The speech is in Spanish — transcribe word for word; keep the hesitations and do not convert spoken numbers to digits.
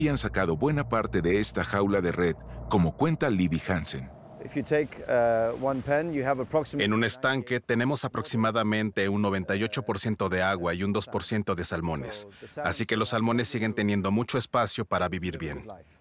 han sacado buena parte de esta jaula de red, como cuenta Libby Hansen. En un estanque tenemos aproximadamente un noventa y ocho por ciento de agua y un dos por ciento de salmones, así que los salmones siguen teniendo mucho espacio para vivir bien.